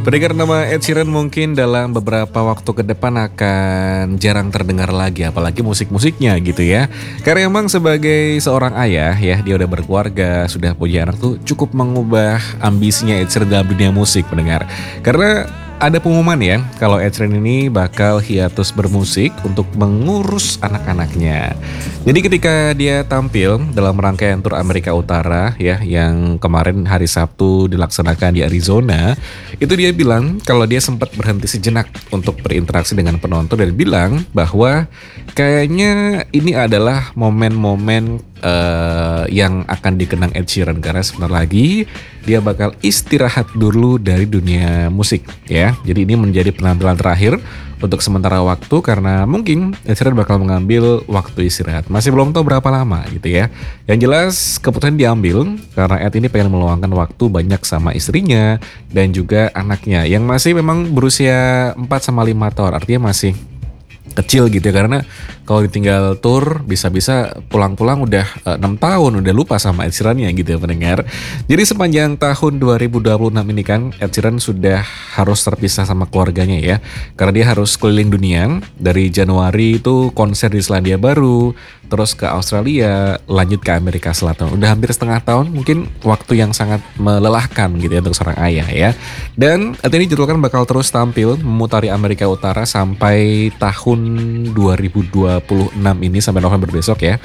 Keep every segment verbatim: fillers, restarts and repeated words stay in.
Pendengar, nama Ed Sheeran mungkin dalam beberapa waktu ke depan akan jarang terdengar lagi, apalagi musik-musiknya gitu ya. Karena emang sebagai seorang ayah ya, dia udah berkeluarga, sudah punya anak tuh cukup mengubah ambisinya Ed Sheeran dalam dunia musik, pendengar. Karena ada pengumuman ya, kalau Ed Sheeran ini bakal hiatus bermusik untuk mengurus anak-anaknya. Jadi ketika dia tampil dalam rangkaian tur Amerika Utara ya, yang kemarin hari Sabtu dilaksanakan di Arizona, itu dia bilang kalau dia sempat berhenti sejenak untuk berinteraksi dengan penonton dan bilang bahwa kayaknya ini adalah momen-momen uh, yang akan dikenang Ed Sheeran karena sebentar lagi dia bakal istirahat dulu dari dunia musik ya. Jadi ini menjadi penampilan terakhir untuk sementara waktu karena mungkin Ed Sheeran bakal mengambil waktu istirahat. Masih belum tahu berapa lama gitu ya. Yang jelas keputusan diambil karena Ed ini pengen meluangkan waktu banyak sama istrinya dan juga anaknya yang masih memang berusia empat sama lima tahun. Artinya masih kecil gitu ya, karena kalau ditinggal tour bisa-bisa pulang-pulang udah uh, enam tahun, udah lupa sama Ed Sheeran-nya gitu ya pendengar. Jadi sepanjang tahun dua ribu dua puluh enam ini kan Ed Sheeran sudah harus terpisah sama keluarganya ya, karena dia harus keliling dunia. Dari Januari itu konser di Selandia Baru, terus ke Australia, lanjut ke Amerika Selatan. Udah hampir setengah tahun, mungkin waktu yang sangat melelahkan gitu ya untuk seorang ayah ya. Dan Ed ini dijadwalkan bakal terus tampil memutari Amerika Utara sampai tahun dua ribu dua puluh enam ini, sampai November besok ya.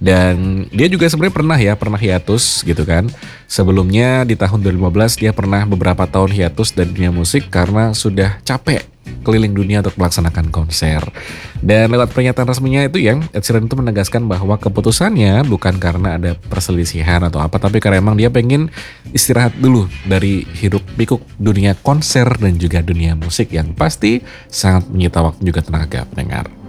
Dan dia juga sebenarnya pernah ya, pernah hiatus gitu kan. Sebelumnya di tahun dua ribu lima belas dia pernah beberapa tahun hiatus dari dunia musik karena sudah capek keliling dunia untuk melaksanakan konser. Dan lewat pernyataan resminya itu yang Ed Sheeran itu menegaskan bahwa keputusannya bukan karena ada perselisihan atau apa, tapi karena emang dia pengen istirahat dulu dari hiruk pikuk dunia konser dan juga dunia musik yang pasti sangat menyita waktu juga tenaga pendengar.